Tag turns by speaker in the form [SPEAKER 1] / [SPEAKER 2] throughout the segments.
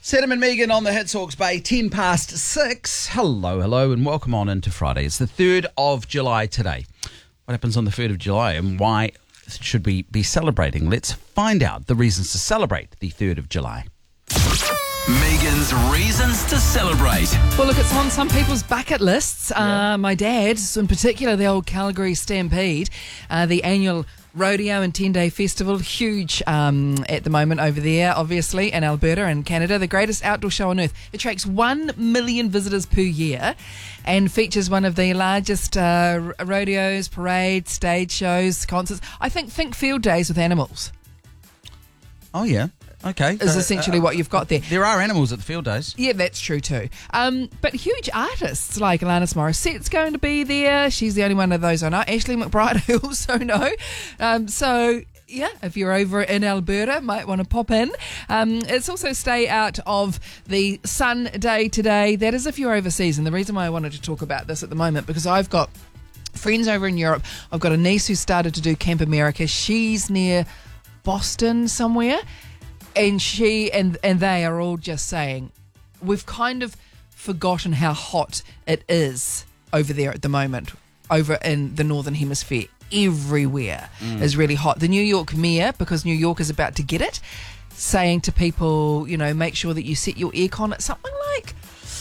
[SPEAKER 1] Sedham and Megan on the Hits Hawke's Bay, 10 past 6. Hello, and welcome on into Friday. It's the 3rd of July today. What happens on the 3rd of July and why should we be celebrating? Let's find out the reasons to celebrate the 3rd of July.
[SPEAKER 2] Megan's reasons to celebrate.
[SPEAKER 3] Well, look, it's on some people's bucket lists. My dad's, in particular, the old Calgary Stampede, the annual rodeo and 10-day festival, huge at the moment over there, obviously, in Alberta and Canada, the greatest outdoor show on earth. It attracts 1 million visitors per year and features one of the largest rodeos, parades, stage shows, concerts. Think field days with animals.
[SPEAKER 1] Oh, yeah. Okay.
[SPEAKER 3] Is essentially what you've got there.
[SPEAKER 1] There are animals at the field days.
[SPEAKER 3] Yeah, that's true too. But huge artists like Alanis Morissette's going to be there. She's the only one of those I know. Ashley McBryde, I also know. So, yeah, if you're over in Alberta, might want to pop in. It's also stay out of the sun day today. That is if you're overseas. And the reason why I wanted to talk about this at the moment, because I've got friends over in Europe. I've got a niece who started to do Camp America. She's near Boston somewhere. And she and they are all just saying, we've kind of forgotten how hot it is over there at the moment, over in the Northern Hemisphere. Everywhere is really hot. The New York mayor, because New York is about to get it, saying to people, make sure that you set your aircon at something like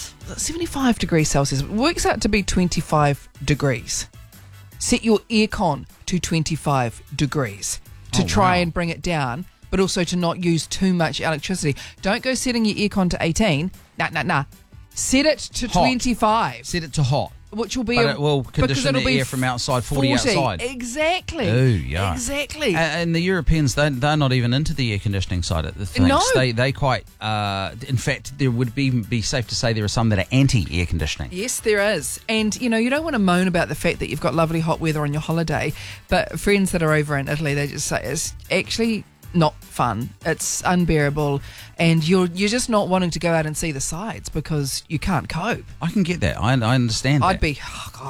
[SPEAKER 3] 75 degrees Celsius. It works out to be 25 degrees. Set your aircon to 25 degrees to try and bring it down, but also to not use too much electricity. Don't go setting your aircon to 18. Nah. Set it to
[SPEAKER 1] Hot.
[SPEAKER 3] 25.
[SPEAKER 1] Set it to hot.
[SPEAKER 3] Which will be...
[SPEAKER 1] But it will condition the air from outside, 40 outside.
[SPEAKER 3] Exactly.
[SPEAKER 1] Oh, yeah.
[SPEAKER 3] Exactly.
[SPEAKER 1] And the Europeans, they're not even into the air conditioning side of the things.
[SPEAKER 3] No.
[SPEAKER 1] They quite... in fact, there would be safe to say there are some that are anti-air conditioning.
[SPEAKER 3] Yes, there is. And, you don't want to moan about the fact that you've got lovely hot weather on your holiday, but friends that are over in Italy, they just say it's actually not fun. It's unbearable, and you're just not wanting to go out and see the sights because you can't cope.
[SPEAKER 1] I can get that. I understand that.
[SPEAKER 3] I'd be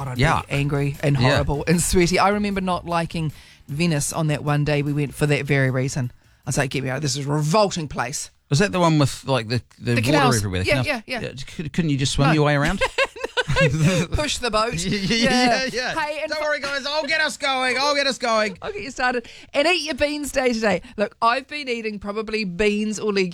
[SPEAKER 3] angry and horrible and sweaty. I remember not liking Venice on that one day we went for that very reason. I was like, get me out. This is a revolting place.
[SPEAKER 1] Was that the one with like the water
[SPEAKER 3] canals.
[SPEAKER 1] everywhere?
[SPEAKER 3] Yeah.
[SPEAKER 1] Couldn't you just swim your way around?
[SPEAKER 3] Push the boat.
[SPEAKER 1] Yeah.
[SPEAKER 3] Hey,
[SPEAKER 1] don't worry, guys. I'll get us going. I'll get you started. And eat your beans day today. Look, I've been eating probably beans or legumes